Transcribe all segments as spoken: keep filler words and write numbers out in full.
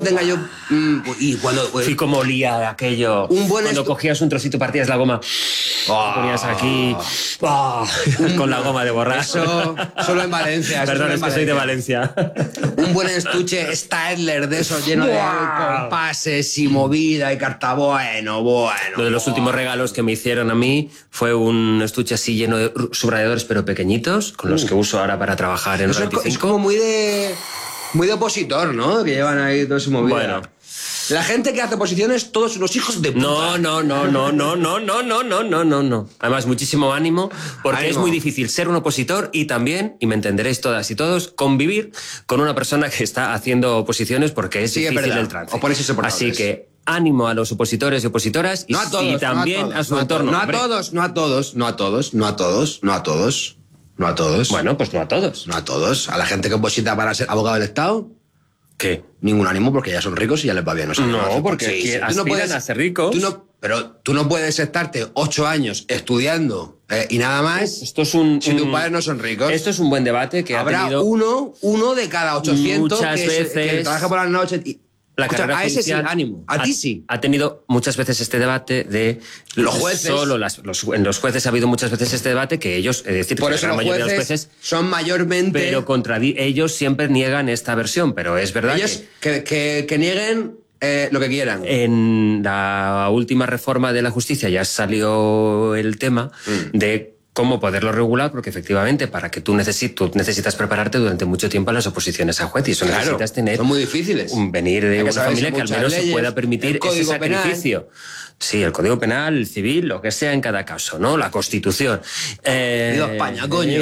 tenga yo... Mmm, y cuando... Fui como olía aquello. Un buen cuando estu... cogías un trocito, partías la goma, oh, ponías aquí, oh, con la goma de borrar. Eso solo en Valencia. Eso Perdón, en es que Valencia. soy de Valencia. Un buen estuche Stadler de esos lleno de compases y movida y carta. Bueno, bueno. Uno de los bueno. últimos regalos que me hicieron a mí fue un estuche así lleno de subrayadores, pero pequeñitos, con los uh. que uso ahora para trabajar en Eso el veinticinco. Es como muy de... Muy de opositor, ¿no? Que llevan ahí todo ese movida. Bueno. La gente que hace oposiciones, todos unos hijos de puta. No, no, no, no, no, no, no, no, no, no, no, no. Además, muchísimo ánimo, porque ánimo. Es muy difícil ser un opositor y también, y me entenderéis todas y todos, convivir con una persona que está haciendo oposiciones porque es sí, difícil es el trance. Así que ánimo a los opositores y opositoras y, no a todos, y también no a, todos, a su no entorno. No a todos, no a todos, no a todos, no a todos, no a todos. No a todos. Bueno, pues no a todos. No a todos. A la gente que oposita para ser abogado del Estado... ¿Qué? Ningún ánimo porque ya son ricos y ya les va bien. O sea, no, no, porque sí, sí. aspiran Tú no puedes, a ser ricos. Tú no, pero tú no puedes estarte ocho años estudiando eh, y nada más esto es un, si un, tus padres no son ricos. Esto es un buen debate que habrá ha tenido... uno, uno de cada ochocientos muchas que, veces... se, que trabaja por las noches... Y, La Escucha, a ese sí, ánimo. A ha, ti sí. Ha tenido muchas veces este debate de... Los jueces. Solo las, los, en los jueces ha habido muchas veces este debate que ellos... Es decir, por que eso la los mayoría jueces, de los jueces son mayormente... Pero contra ellos siempre niegan esta versión, pero es verdad ellos que... que, que, que nieguen eh, lo que quieran. En la última reforma de la justicia ya salió el tema mm. de... cómo poderlo regular, porque efectivamente para que tú necesitas, tú necesitas prepararte durante mucho tiempo a las oposiciones a juez y eso claro, necesitas tener... Son muy difíciles. Un, venir de una familia que al menos leyes, se pueda permitir ese sacrificio. Penal. Sí, el Código Penal, el civil, lo que sea en cada caso, ¿no? La Constitución. Eh, ¡Viva España, coño!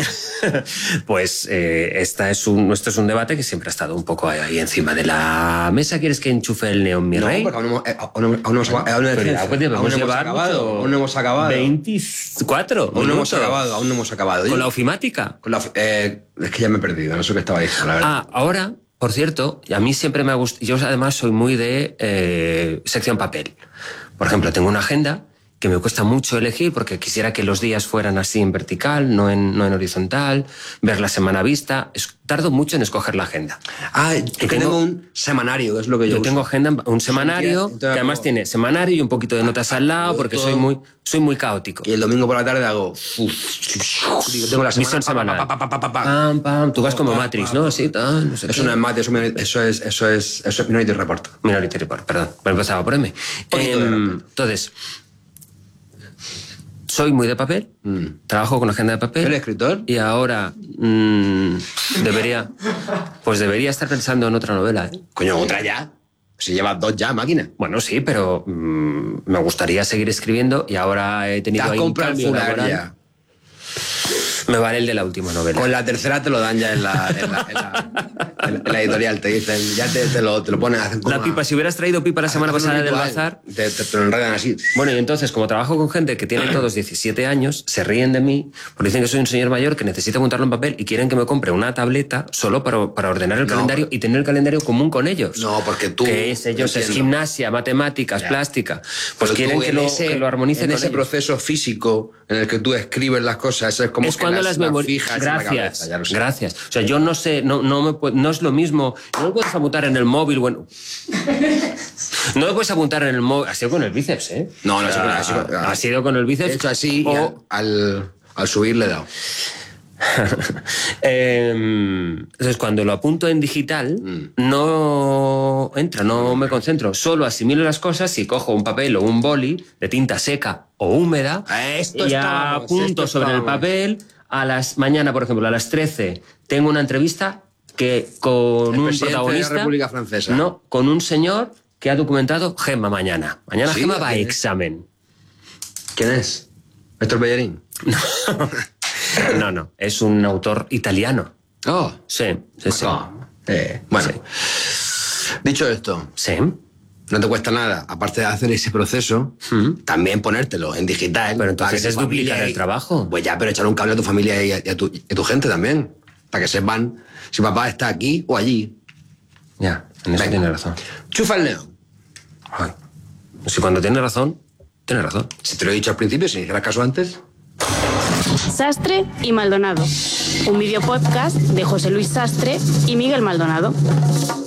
Pues eh, esta es un, esto es un debate que siempre ha estado un poco ahí encima de la mesa. ¿Quieres que enchufe el neón, mi no, rey? No, porque aún no, eh, aún no, aún no, aún no, aún no hemos acabado. Aún no hemos acabado. veinticuatro Aún no hemos acabado, aún no hemos acabado. ¿Con la ofimática? Con la, eh, es que ya me he perdido, no sé qué estaba diciendo, la verdad. Ah, ahora, por cierto, a mí siempre me ha gustado... Yo además soy muy de eh, sección papel. Por ejemplo, tengo una agenda que me cuesta mucho elegir porque quisiera que los días fueran así en vertical, no en, no en horizontal, ver la semana vista. Es, tardo mucho en escoger la agenda. Ah, yo tengo, tengo un semanario, que es lo que yo Yo uso. tengo agenda, un semanario, que además tiene semanario y un poquito de notas al lado, porque soy muy, soy muy caótico. Y el domingo por la tarde hago... Digo, tengo la semana... semanal. Pa, pa, pa, pa, pa, pa. Pam, pam. Tú vas como pa, Matrix, pa, ¿no? Así, tal, no sé eso qué. No es Matrix, eso es, eso es, eso es Minority Report. Minority Report, perdón. Me empezaba por M. Eh, entonces... Soy muy de papel, mm. trabajo con agenda de papel. ¿Eres escritor? Y ahora mmm, debería, pues debería estar pensando en otra novela. ¿eh? Coño, otra ya. Si llevas dos ya, máquina. Bueno, sí, pero mmm, me gustaría seguir escribiendo y ahora he tenido ahí un cambio laboral. Ya. Me vale el de la última novela. Con la tercera te lo dan ya en la, en la, en la, en la editorial. Te dicen, ya te, te, lo, te lo ponen. Hacen como la pipa, si hubieras traído pipa la semana pasada del bazar. Te, te, te lo enredan así. Bueno, y entonces, como trabajo con gente que tiene todos diecisiete años, se ríen de mí porque dicen que soy un señor mayor que necesita montarlo en papel y quieren que me compre una tableta solo para, para ordenar el no, calendario y tener el calendario común con ellos. No, porque tú... Que es ellos, entiendo. Es gimnasia, matemáticas, ya. Plástica. Pues pero quieren que lo, ese, que lo armonicen en con ese ellos. Proceso físico en el que tú escribes las cosas, es como es que cuando las, las memorias fijas gracias en la cabeza, ya lo sé. Gracias o sea yo no sé no no me puedo, no es lo mismo no lo puedes apuntar en el móvil bueno no lo puedes apuntar en el móvil ha sido con el bíceps eh no no o sea, ha, sido, ha sido con el bíceps he hecho así o... y al, al, al subir le he dado. eh, entonces cuando lo apunto en digital mm. no entra, no me concentro, solo asimilo las cosas y cojo un papel o un boli de tinta seca o húmeda esto y estamos, apunto esto sobre estamos. el papel. A las mañana, por ejemplo, a las trece tengo una entrevista que con el un protagonista de la República Francesa. No, con un señor que ha documentado Gemma mañana. Mañana ¿sí? Gemma va a examen. ¿Quién es? ¿Héctor Bellerín? No, no, es un autor italiano. Oh. Sí, sí, sí. Oh. Eh, bueno, sí. Dicho esto, sí. No te cuesta nada, aparte de hacer ese proceso, ¿Mm? también ponértelo en digital. Pero entonces es duplicar el trabajo. Pues ya, pero echar un cable a tu familia y a, y a, tu, y a tu gente también, para que sepan si papá está aquí o allí. Ya, en eso tiene razón. Chufa el neón. Ay. Si cuando tiene razón, tiene razón. Si te lo he dicho al principio, si me hicieras caso antes. Sastre y Maldonado. Un videopodcast de José Luis Sastre y Miguel Maldonado.